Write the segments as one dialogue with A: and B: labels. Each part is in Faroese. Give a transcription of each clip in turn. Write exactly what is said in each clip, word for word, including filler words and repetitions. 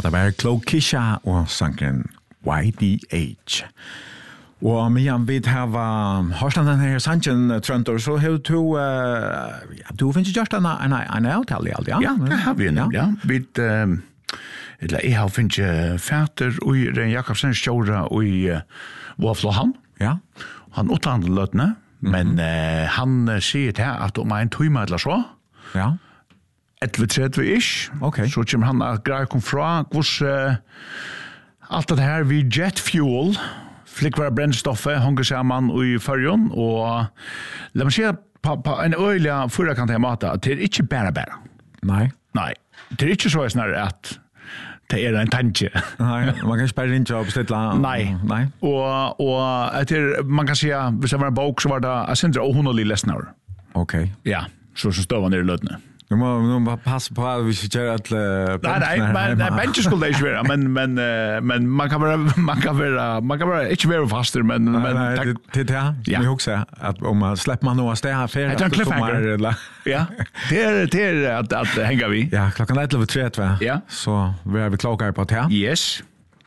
A: Det var Klokisha og sangren Y D H. Og medan vi har hørt den her sangen, Trøntor, så har du, uh, du finnes gjort en, en, en avtale, ja?
B: Ja, det har vi, ja. ja. Vi, uh, eller jeg har finnes fæter og Ren Jakobsen Stjåra og i uh, Våflohamn.
A: Ja.
B: Han utlandet løtene, mm-hmm. men uh, han uh, sier til at om en tøyme eller så,
A: ja.
B: elleve tretti ish,
A: okay.
B: så kommer han at greier kom fra hos uh, alt det her vi jet fuel, flikkvare brennstoffet, honger sammen i førjen, og la meg si på, på en øyelig forakant her mat, at det er ikke bare bare.
A: Nei.
B: Nei, det er ikke så snar at det er en tanke.
A: Nei, man kan ikke bare ringe og bestille.
B: Nei.
A: Nei.
B: Og, og etter, man kan si, hvis det var en bok, så var det jeg synes det er hundre lesnar.
A: Ok.
B: Ja, så som støver ned i løtene.
A: Du må, du må passe på at vi ikke gjør et uh,
B: Nei, nei, men nei, bench skulle det ikke være, men, men, uh, men man kan være, man kan være, man kan være, ikke være faster, men...
A: Nei,
B: men,
A: nei, det, det er det,
B: ja.
A: Vi husker at om man slipper man noe sted her før...
B: Det er en cliffhanger. Ja, det er, det er at, at henger vi.
A: Ja, klokken elleve tretti,
B: ja.
A: Så vi er vi klokkere på det.
B: Yes.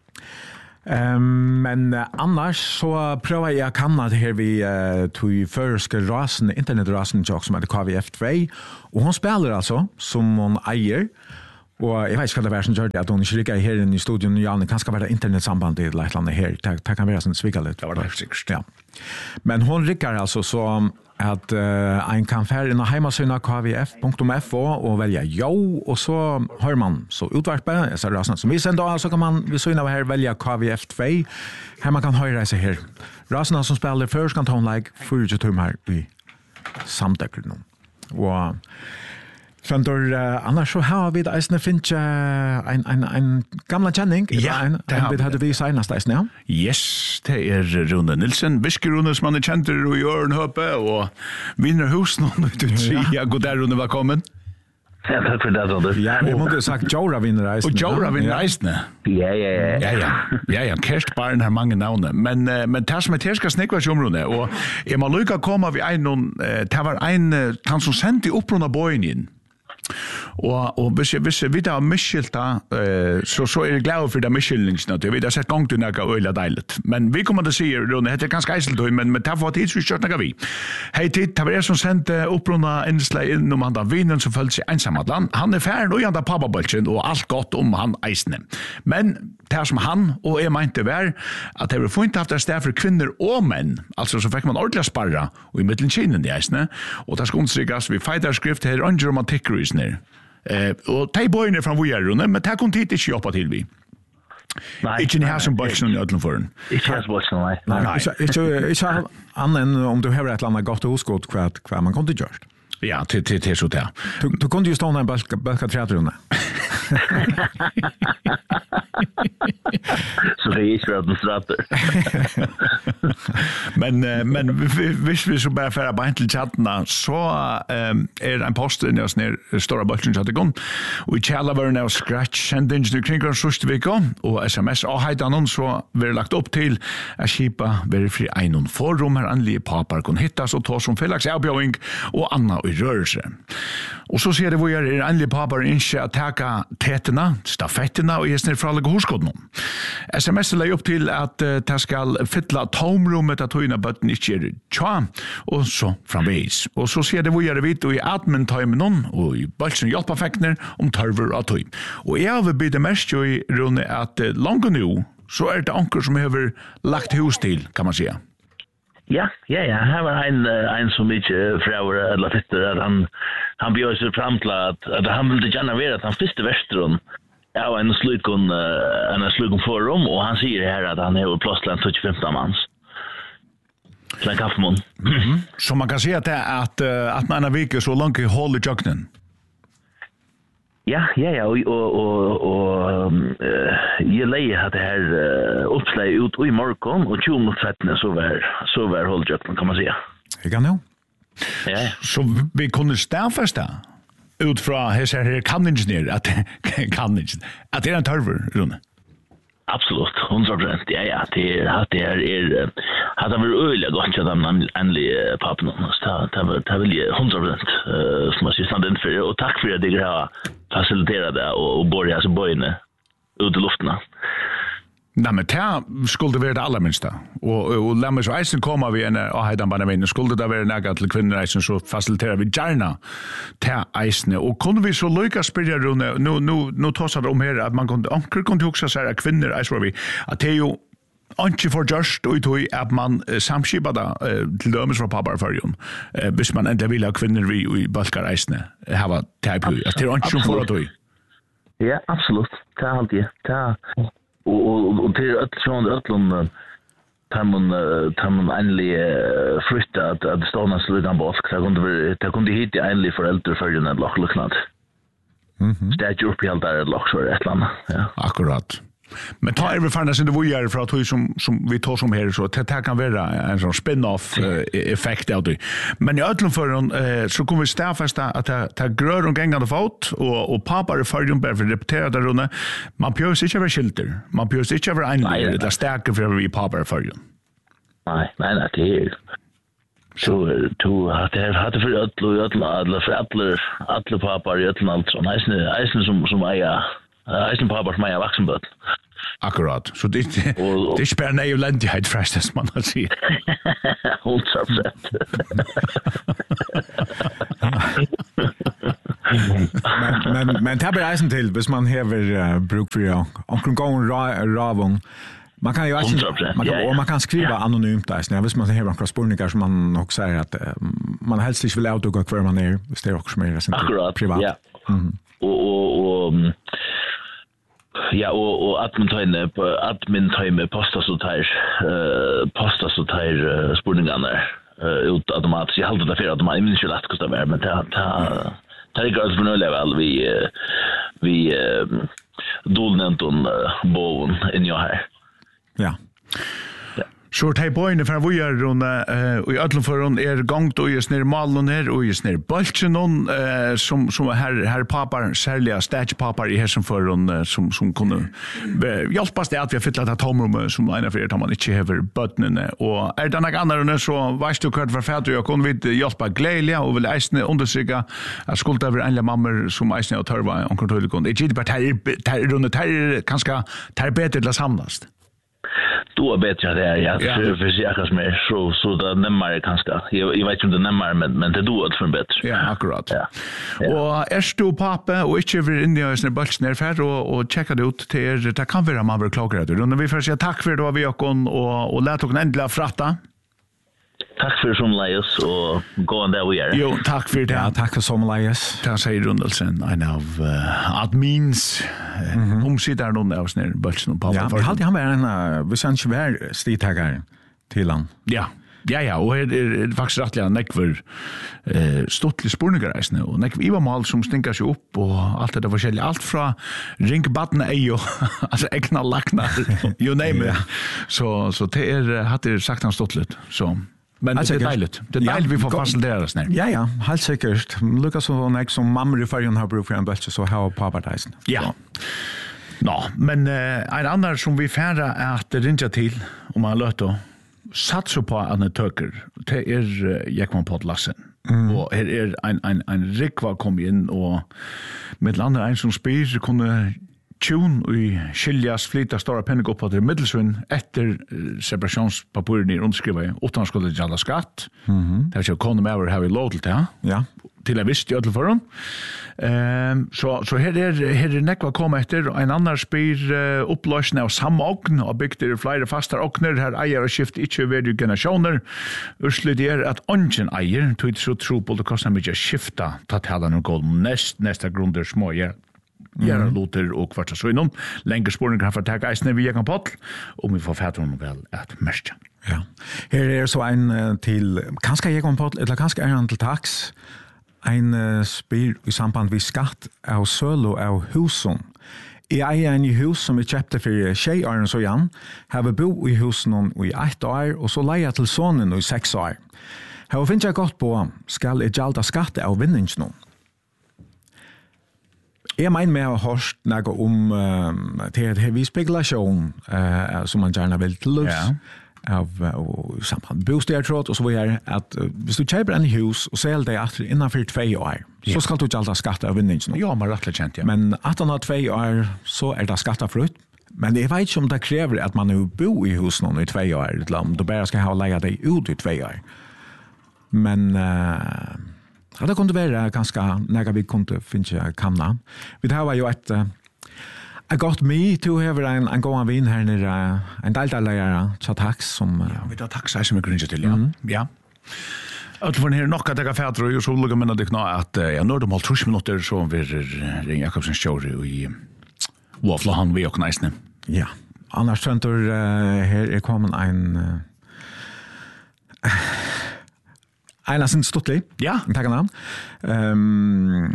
A: Um, men uh, annars så prøver jeg å kanne det her vi uh, tog førske rasen, internetrasen som heter K V F två, og hun spiller altså som hun eier, og jeg vet ikke hva det var som gjør det, at hun ikke rikker her inne i studion, Janne, kan skal være internettsambandet i et eller annet her, det, det kan være sånn svikket litt.
B: Det var det sikkert.
A: Ja. Men hun rikker altså så at uh, en kan fære inn av heimasynene K V F punktum F O og velge jo, og så hører man så utvarpet, jeg ser rasene som vi sender av, så kan man ved syne av her velge K V F två, her man kan høre seg her. Rasene som spiller først kan ta en like, fyrer tom her i samtøkker nå. Og Trøntor, uh, annars så har vi det eisene finnes uh, en, en, en gamla kjenning.
B: Ja,
A: en,
B: det
A: har vi. Hadde vi senest eisene, ja?
B: Yes, det er Rune Nilsen, Viske Rune som han er kjenter og Jørgen Høpe, og vinner husen, og du sier, ja, god der Rune, velkommen.
C: Ja, takk for det, Trøntor.
A: Ja, vi måtte jo sagt Jora vinner eisene.
B: Og Jora vinner eisene.
C: Ja, ja, ja.
B: Ja, ja. Ja, ja, Kerst Barn har mange navne, men, uh, men det som er terska snekva kjomrune, og jeg må lykka komme av en, uh, det var en, uh, han som sendte opprunda bøyen inn, Og, og hvis, jeg, hvis vi har miskylta, uh, så, så er jeg glad for det miskyldingsene, at vi har sett gang til noe øyla deiligt. Men vi kommer til å si, Rune, det er ganske eiselt, men, men det var tid så vi kjørt noe vi. Hei tid, det var jeg som sendte opprunda innslag inn om han da vinen som følte seg ensamadlan. Han er færen og han da pappabolsen, og alt godt om han eisene. Men det som han og jeg mente var, at det var funnet haft et sted for kvinner og menn, altså så fikk man ordentlig sparra, og i middelen kinen i eisene, og det skal understrykas, vi feitar skrift her, under om antikkrisen her. Eh, og de bøyene fra Vujarrune, men det kom tid ikke jobba til vi.
C: Nei.
B: Ikke ni her som bøysen i ødelen for den.
C: Ikke her som bøysen, nei.
A: Nei, ikke, ikke, ikke annet enn om du har et eller annet godt hosgått hva, hva man kunne gjøre.
B: Ja, til, til, til så det.
A: Du, du kunne jo stå en bølka tretrunde.
C: Så det er ikke vært en strater.
B: men, men hvis vi så bare færer beint til chattene, så um, er det en post inni oss ned Stora Bølsen chattekon, og i kjælavøren av Scratch sendte inn til kring den sørste vika, og sms og heidanon så vi er lagt opp til at skipa være fri einon forum her anlige papar kon hittas og ta som fellags avbjøring og anna i rørelse. Og så sier det hvor er anlige papar innskje at teka tetena, stafettena og gjesner fra alle hoskodene. S M S legger opp til at uh, det skal fylla tomrummet at tøyna bøtten ikke er tja, og så framveis. Og så sier det hvor er det vidt og i admin-tøymen og i bølsen hjelpafektner om tørver av tøy. Og jeg vil bytte mest jo i Rune at uh, langt nå så er det anker som har lagt hus til, kan man si.
C: Ja, ja, ja. Her var en, en som ikke frøver eller fitter, at han, han bjør seg frem til at, at han ville gjerne være at han første versteren av en slukon, uh, en slukon forum, og han sier her at han har plass til en tjuefem manns. Så en kaffemån.
B: Mm-hmm. Så man kan si at det er at, uh, at man har viket så langt i hål i tjøkkenen.
C: Ja, ja, ja, og, og, og, og uh, jeg leier at det her uh, oppslag ut i morgen, og tjue mot trettende så var, så var holdjøkken, kan man si.
A: Jeg kan jo.
C: Ja.
B: Så vi kunne stafeste ut fra hese her kanningsnir, at, kanningsnir, at det er en tørver, Rune.
C: Absolut, hundra procent. Ja, ja, det er, det er, er hade vært øyelig godt til de endelige pappene. Det er vel hundra procent som jeg synes stand inn for, og takk for at dere har fasiliteret det og, og bor i hans bøyene. ut i luften.
B: Nej, men det skulle være det aller minste. Og, og la meg så eisen komme vi en av heidan barnevinne. Skulle det være nægget til kvinnereisen, så fasiliterer vi gjerne til eisene. Og kunne vi så lykke spørre, Rune, nå, nå, nå tås det om her, at man kunne, anker kunne huske seg at kvinner, eis var vi, at det er jo ikke for just og tog at man uh, samskipper da uh, til dømes fra papparførgen, uh, hvis man endelig vil ha kvinner vi i balkareisene, hava teip jo. Det er ikke som for å tog.
C: Ja, absolutt. Det er alltid. Det er... Og, og, og til at sånn at øtlån tar man, tar man endelig uh, flytte at, at stående slugan bosk. Det kunne, være, det kunne hit i endelig foreldre før en lokk luknad.
B: Mm-hmm.
C: Så det er ikke oppi helt der et lokk, så er det et eller annet. Ja.
B: Akkurat. Men ta er vi fanns det vi gör för att vi som som vi tar som här så det kan vara en sån spin-off uh, effekt av det. Men i ödlom för uh, så kommer vi stäffasta att ta ta grör och gängande fot och och pappa är förjum för att repetera där runde. Man behöver inte vara skilter. Man behöver inte vara en det är starka för vi pappa är förjum.
C: Nej, nej, nej, det är så to att det hade för ödlo ödlo alla för alla alla pappa i ödlo allt så nice nice som som är Eisen pappa som är vuxenböt.
B: Akkurat. Så det det är spär nej och ländighet frästas man att se.
C: Hållt så sett.
A: Men men men tar eisen till hvis man häver bruk för ja. Onkel gång ravon. Man kan ju också man kan och man kan skriva anonymt där. När hvis man har några spårningar som man också säger att man helst inte vill outgå kvar man är. Det är också mer privat.
C: Ja. Mhm. Och och och ja, og, og admin-tøyne, admin-tøyne postas så tar, uh, postas så tar uh, spurningene uh, ut automatisk. Jeg halte det for automatisk, jeg minns ikke lett hvordan det er, men det er ikke alt for nødvendig vel vi, uh, vi uh, dolnenten uh, boven inni her.
B: Ja. Så tar boyne för vi är runda och i ödlom för hon är gångt och just ner malen här och just ner bulten hon som som här här papar särliga stage papar i här som för hon som som kunde hjälpas det att vi har fyllt att tomrum som ena för att man inte har button och är det några andra så vet du kvart för färd jag kunde vi hjälpa glädje och vill äsna undersöka att skulda över alla mammor som äsna och törva och kontroll kunde det är bara här runt här kanske tar bättre till samlas.
C: Du är bättre det är jag för för sig kanske mer så så det nämmer kanske. Jag jag vet inte det nämmer men men det då för bättre.
B: Ja, akkurat. Ja. Och är du pappa och inte över in i ösnen bulten för och och checka det ut till det kan vara man vill klaga det. Och vi får säga tack för då vi och och och låt oss ändla fratta.
C: Tack för som Laius och gå on där vi är.
B: Jo, tack för det.
A: Ja, tack för som Laius.
B: Tack säger Rundelsen. I know uh, admins uh, omsider någon av snär bulten och pappa.
A: Ja, vi hade han var en vi sen inte var stitagare till han.
B: Ja. Ja, ja, og det er faktisk rettelig nekver eh, stortlige spurningereisene, og nekver ivamal som stinker seg opp, og alt det er forskjellig. Alt fra ringbattene ei og altså egna laknar, you name it. Så, så det er, hatt er sagt han stortligt, så... Men det er deiligt. Det er deiligt vi får fasilitera oss ner.
A: Ja, ja, helt sikkert. Lukas så nek som mamma i färgen har bruk for en bølse, så har pappardeisen.
B: Ja. Nå, men uh, en annan som vi færre er at rinja til, om man har løtt å, satser på at han tøker, det er uh, Jekvann Pott Lassen. Mm. Og her er en, en, en rikva kom inn, og med andre en som spyr, kunne tjun og skiljas flyta stora penning upp på det middelsvinn etter uh, separasjonspapuren i underskriva utan skulle gjalla skatt. Mm-hmm. Det er ikke konem over her i lov til det.
A: Ja.
B: Til jeg visste i alle forhånd. Um, så, så her er, her er nekva kom etter, og en annan spyr uh, oppløsning av samme ogn, og bygder flere fastar ogner, her eier og skift ikke ved generasjoner. Urslit er at ongen eier, tog så tro på det kostar mykje skifta, ta tala noen gål nest, nesta grunder små gjør. Gjerne loter og kvarta så innom. Lenge spårning kan få ta eisne vi Jekvann Pott, og vi får fætre honom vel et mørkja.
A: Ja. Her er så en uh, til, kanskje Jekvann Pott, eller kanskje er han til taks, en uh, spyr i samband med skatt av sølo av husen. Jeg eier en i hus som jeg kjøpte for tjej åren så igjen, har vi bo i husen i ett år, og så leier jeg til sonen i seks år. Her finner jeg godt på, skal jeg gjalda skatt av vinningsen nå? Jeg mener med å ha hørt noe om uh, til, til vi spekulasjon uh, som man gjerne vil til løs. Ja. av uh, samband bostäder och så vidare att uh, hvis du köper en hus och säljer det efter innanför två år så ja. Ska du inte alltid skatta av vinningen.
B: Ja, man rättligt känt, ja.
A: Men att han har två år så är det skattafritt. Men jag vet inte om det kräver att man nu bor i hus någon i två år eller om du bara ska ha lägga dig ut i två år. Men uh, ja, det kunde vara ganska när vi kunde finna kamna. Vi har ju ett uh, I got me to have en en gång vin här nere en deltalägare Chatax som
B: ja, vi tar taxa som är grund till ja. Mm. Ja. Att från här nocka ta kaffe och så lugga men det kna att ja när de har tre minuter så vi ring Jakobsen show i Waffle han vi och nice.
A: Ja. Annars center uh, här är kommen en uh, Einer sind Stuttli.
B: Ja.
A: Tack namn. Ehm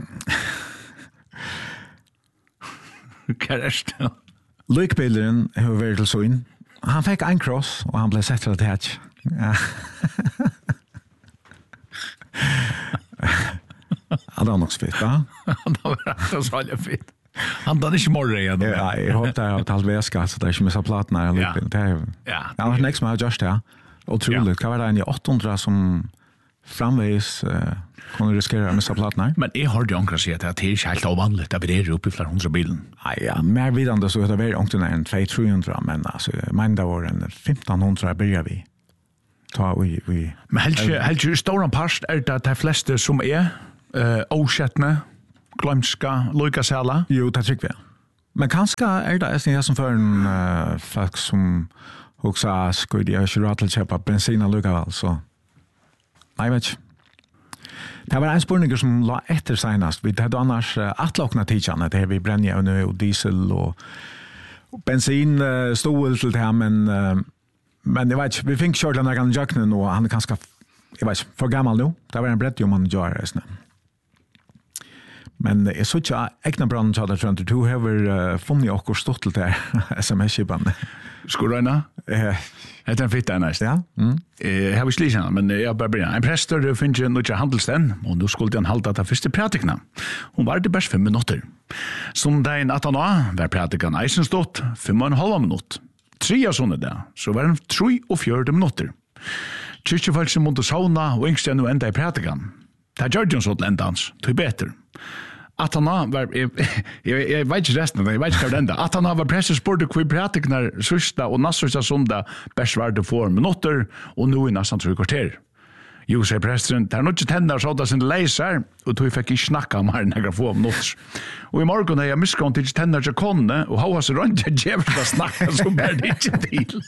B: Karst.
A: Lykbilderen har vært til sånn. Han fikk en cross, og han ble sett til det her. Ja. Ja, det var nok så fint, da.
B: Det var så veldig fint. Han tar ikke morgen igjen.
A: Ja, jeg håper det er talt væska, så det er ikke mye platen her.
B: Ja.
A: Det er
B: ja.
A: Det er nek som har gjort det. Otroligt. Hva var det en i åtte hundre som framvis uh, kunne riskere å missa platen her?
B: Men jeg har jo omkring å si at det er ikke helt avvanligt at vi er oppe i flere hundre bilen.
A: Nei, ja, mer vidande så er det vært omkring enn to tre hundre, men altså, jeg mener det var en femten hundre begynner vi. Ta vi, vi.
B: Men helt ikke, helt ikke stor parst er det de fleste som er uh, åsettende, glømska, løykasela?
A: Jo, det tror vi. Men kanskje er det jeg som for en uh, folk som også skulle jeg ikke råd til å kjøpe bensin og lykkevel, så nei, vet ikke. Det var en spurning som la etter senast. Vi hadde annars uh, atlåkna tidsjane, det vi brenner nu og diesel og, og bensin uh, stod til det, men, uh, men jeg vet ikke, vi fikk kjørt denne gangen jøknen, og han er ganske, jeg vet ikke, for gammel nu. Det var en brett jo man gjør det. Men jeg så ikke egna brannen til det, tror jeg, du har uh, funnet okkur stått til det sms-kipen.
B: Skurreina?
A: Eh,
B: Det er en fitt ennast.
A: Ja. Mm.
B: Jeg har visst lysen, men jeg bare begynner. En prester finner ikke noe handelssten, og nå skulle han halda til første pratikna. Hun var det bare fem minutter. Som dagen at han var pratikana eisenstått fem og en halv minutt. Tre av sånne der, så var det tre og fjørde minutter. Kyrkjefalsen måtte sauna og yngste enn å enda i pratikan. Det gjør jo sånn enda hans, tog bedre. At han var, jeg, jeg, jeg vet ikke resten, jeg vet ikke hva det enda. At han var presset spurte hva pratikner sørsta og nassørsta sonda best var det for minutter, og nå i nesten tre kvarter. Jo, sier presteren, det er nok ikke tenner så da sin leiser, og tog fikk ikke snakka om her nægra få minutter. Og i morgen er jeg miskommet til ikke tenner til konne, og hva så rundt jeg djevst å snakka, så ber det ikke til.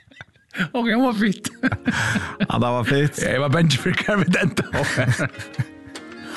B: Og jeg var fint.
A: Ja, det var fint.
B: Jeg var benchfrikker med dette.